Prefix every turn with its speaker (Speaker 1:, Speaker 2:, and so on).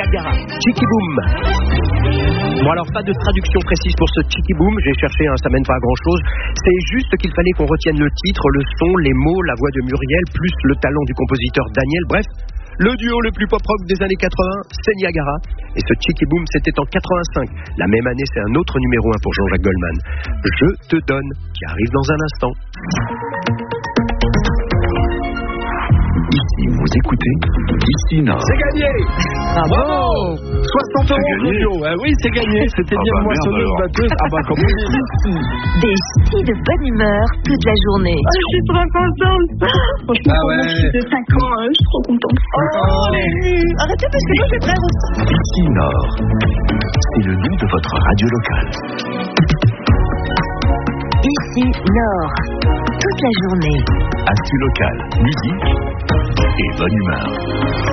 Speaker 1: Niagara, Chicky Boom. Bon alors pas de traduction précise pour ce Chicky Boom, j'ai cherché, ça mène pas à grand chose. C'est juste qu'il fallait qu'on retienne le titre, le son, les mots, la voix de Muriel, plus le talent du compositeur Daniel, bref. Le duo le plus pop-rock des années 80, c'est Niagara. Et ce Chicky Boom, c'était en 85. La même année, c'est un autre numéro 1 pour Jean-Jacques Goldman. Je te donne, qui arrive dans un instant.
Speaker 2: Ici, vous écoutez Ici Nord.
Speaker 1: C'est gagné!
Speaker 3: Bravo! 60 € Claudio. Oui, c'est gagné. C'était bien moissonneuse batteuse. Comme on dit.
Speaker 4: Des ch'tis de bonne humeur toute la journée.
Speaker 5: Je suis trop contente. Franchement, pour mon fils de 5 ans, je suis trop contente.
Speaker 4: Arrêtez parce que moi j'ai très rousse.
Speaker 2: Ici Nord. C'est le nom de votre radio locale.
Speaker 4: Ici Nord. Toute la journée.
Speaker 2: Actu locale, musique et bonne humeur.